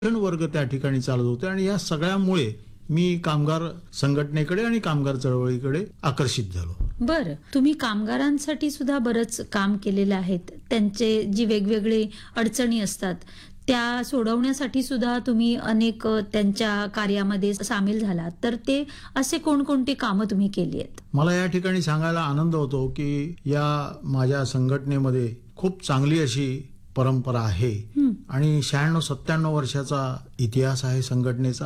वर्ग त्या ठिकाणी चालत होते आणि या सगळ्यामुळे मी कामगार संघटनेकडे आणि कामगार चळवळीकडे आकर्षित झालो. बरं, तुम्ही कामगारांसाठी सुद्धा बरंच काम केलेलं आहे. त्यांचे जी वेगवेगळे अडचणी असतात त्या सोडवण्यासाठी सुद्धा तुम्ही अनेक त्यांच्या कार्यामध्ये सामील झालात. तर ते असे कोणकोणती कामं तुम्ही केली आहेत? मला या ठिकाणी सांगायला आनंद होतो की या माझ्या संघटनेमध्ये खूप चांगली अशी परंपरा आहे आणि 96-97 वर्षाचा इतिहास आहे संघटनेचा.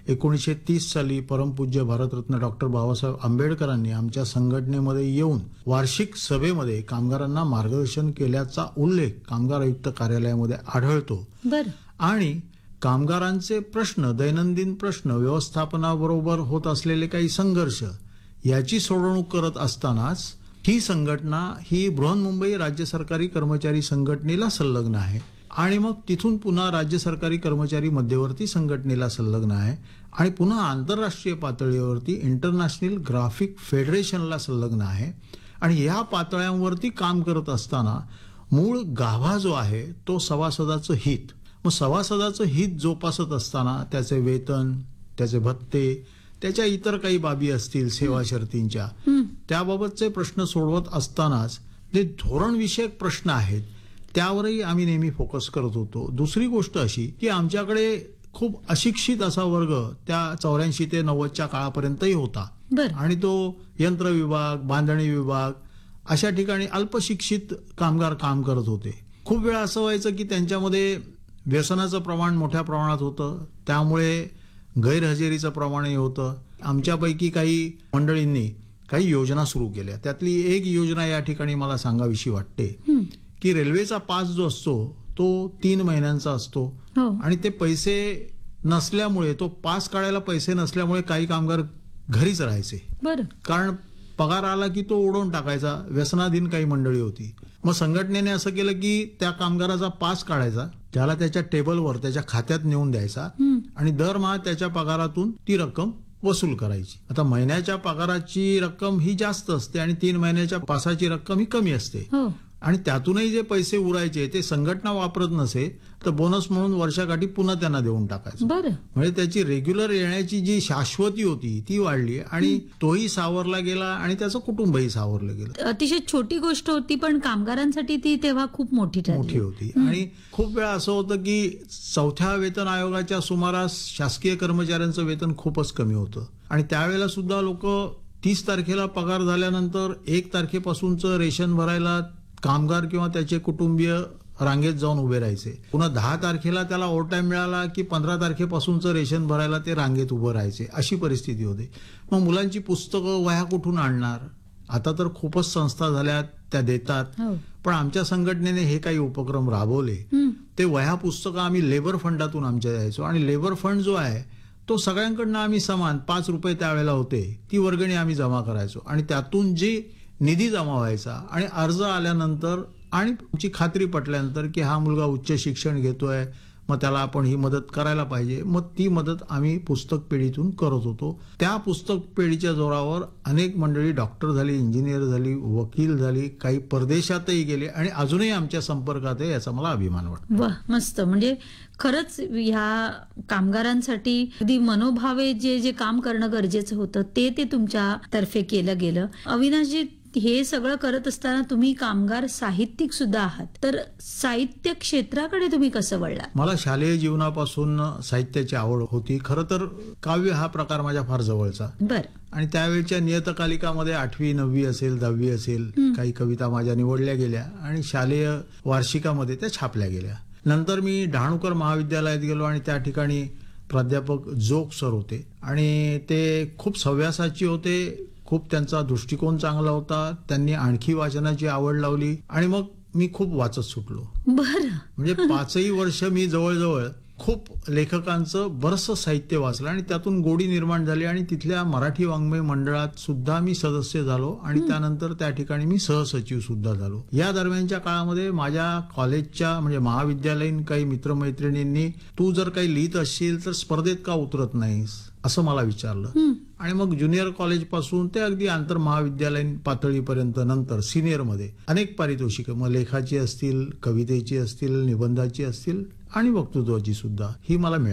1930 साली परमपूज्य भारतरत्न डॉक्टर बाबासाहेब आंबेडकरांनी आमच्या संघटनेमध्ये येऊन वार्षिक सभेमध्ये कामगारांना मार्गदर्शन केल्याचा उल्लेख कामगार आयुक्त कार्यालयामध्ये आढळतो. बरं. आणि कामगारांचे प्रश्न, दैनंदिन प्रश्न, व्यवस्थापनाबरोबर होत असलेले काही संघर्ष याची सोडवणूक करत असतानाच ही संघटना ही बृहन्मुंबई राज्य सरकारी कर्मचारी संघटनेला संलग्न आहे आणि मग तिथून पुन्हा राज्य सरकारी कर्मचारी मध्यवर्ती संघटनेला संलग्न आहे आणि पुन्हा आंतरराष्ट्रीय पातळीवरती इंटरनॅशनल ग्राफिक फेडरेशनला संलग्न आहे. आणि या पातळ्यांवरती काम करत असताना मूळ गाभा जो आहे तो सभासदाचं हित, मग सभासदाचं हित जोपासत असताना त्याचे वेतन, त्याचे भत्ते, त्याच्या इतर काही बाबी असतील सेवा शर्तींच्या, त्याबाबतचे प्रश्न सोडवत असतानाच जे धोरणविषयक प्रश्न आहेत त्यावरही आम्ही नेहमी फोकस करत होतो. दुसरी गोष्ट अशी की आमच्याकडे खूप अशिक्षित असा वर्ग त्या 84 ते 90च्या काळापर्यंतही होता आणि तो यंत्र विभाग, बांधणी विभाग अशा ठिकाणी अल्पशिक्षित कामगार काम करत होते. खूप वेळा असं व्हायचं की त्यांच्यामध्ये व्यसनाचं प्रमाण मोठ्या प्रमाणात होतं, त्यामुळे गैरहजेरीचं प्रमाणही होतं. आमच्यापैकी काही मंडळींनी काही योजना सुरू केल्या. त्यातली एक योजना या ठिकाणी मला सांगावीशी वाटते की रेल्वेचा पास जो असतो तो 3 महिन्यांचा असतो आणि ते पैसे नसल्यामुळे, तो पास काढायला पैसे नसल्यामुळे काही कामगार घरीच राहायचे. कारण पगार आला की तो उडवून टाकायचा. व्यसनाधीन काही मंडळी होती. मग संघटनेने असं केलं की त्या कामगाराचा पास काढायचा, त्याला त्याच्या टेबलवर त्याच्या खात्यात नेऊन द्यायचा आणि दरमहा त्याच्या पगारातून ती रक्कम वसूल करायची. आता महिन्याच्या पगाराची रक्कम ही जास्त असते आणि 3 महिन्याच्या पासाची रक्कम ही कमी असते आणि त्यातूनही जे पैसे उरायचे ते संघटना वापरत नसे तर बोनस म्हणून वर्षाकाठी पुन्हा त्यांना देऊन टाकायचं. म्हणजे त्याची रेग्युलर येण्याची जी शाश्वती होती ती वाढली आणि तोही सावरला गेला आणि त्याचं कुटुंबही सावरलं गेलं. अतिशय छोटी गोष्ट होती पण कामगारांसाठी ती तेव्हा खूप मोठी होती. आणि खूप वेळा असं होतं की 4थ्या वेतन आयोगाच्या सुमारास शासकीय कर्मचाऱ्यांचं वेतन खूपच कमी होतं आणि त्यावेळेला सुद्धा लोक 30 तारखेला पगार झाल्यानंतर 1 तारखेपासूनचं रेशन भरायला कामगार किंवा त्याचे कुटुंबीय रांगेत जाऊन उभे राहायचे. पुन्हा 10 तारखेला त्याला ओव्हर टाइम मिळाला की 15 तारखेपासूनचं रेशन भरायला ते रांगेत उभं राहायचे. अशी परिस्थिती होती. मग मुलांची पुस्तकं, वह्या कुठून आणणार? आता तर खूपच संस्था झाल्या त्या देतात, पण आमच्या संघटनेने हे काही उपक्रम राबवले. ते वह्या पुस्तकं आम्ही लेबर फंडातून आमच्या द्यायचो आणि लेबर फंड जो आहे तो सगळ्यांकडनं आम्ही समान 5 रुपये त्यावेळेला होते ती वर्गणी आम्ही जमा करायचो आणि त्यातून जी निधी जमा व्हायचा आणि अर्ज आल्यानंतर आणि आमची खात्री पटल्यानंतर की हा मुलगा उच्च शिक्षण घेतोय, मग त्याला आपण ही मदत करायला पाहिजे, मग ती मदत आम्ही पुस्तक पेढीतून करत होतो. त्या पुस्तक पेढीच्या जोरावर अनेक मंडळी डॉक्टर झाली, इंजिनियर झाली, वकील झाली, काही परदेशातही गेले आणि अजूनही आमच्या संपर्कात आहे, याचा मला अभिमान वाटतो. वाह, मस्त. म्हणजे खरंच ह्या कामगारांसाठी अगदी मनोभावे जे जे काम करणं गरजेचं होतं ते तुमच्या तर्फे केलं गेलं. अविनाशजी, हे सगळं करत असताना तुम्ही कामगार साहित्यिक सुद्धा आहात, तर साहित्य क्षेत्राकडे तुम्ही कसं वळला? मला शालेय जीवनापासून साहित्याची आवड होती. खरं तर काव्य हा प्रकार माझ्या फार जवळचा. आणि त्यावेळच्या नियतकालिकामध्ये 8वी 9वी असेल, 10वी असेल, काही कविता माझ्या निवडल्या गेल्या आणि शालेय वार्षिकामध्ये त्या छापल्या गेल्या. नंतर मी डहाणूकर महाविद्यालयात गेलो आणि त्या ठिकाणी प्राध्यापक जोग सर होते आणि ते खूप सव्यासाची होते. खूप त्यांचा दृष्टिकोन चांगला होता. त्यांनी आणखी वाचनाची आवड लावली आणि मग मी खूप वाचत सुटलो. म्हणजे 5ही वर्ष मी जवळजवळ खूप लेखकांचं बरंचसं साहित्य वाचलं आणि त्यातून गोडी निर्माण झाली आणि तिथल्या मराठी वाङ्मय मंडळात सुद्धा मी सदस्य झालो आणि त्यानंतर त्या ठिकाणी मी सहसचिव सुद्धा झालो. या दरम्यानच्या काळामध्ये माझ्या कॉलेजच्या म्हणजे महाविद्यालयीन काही मित्रमैत्रिणींनी तू जर काही लिहित असशील तर स्पर्धेत का उतरत नाहीस असं मला विचारलं आणि मग ज्युनियर कॉलेज पासून ते अगदी आंतर महाविद्यालयीन पातळीपर्यंत नंतर सिनियरमध्ये अनेक पारितोषिकं, मग लेखाची असतील, कवितेची असतील, निबंधाची असतील आणि वक्तृत्वाची सुद्धा ही मला मिळाली.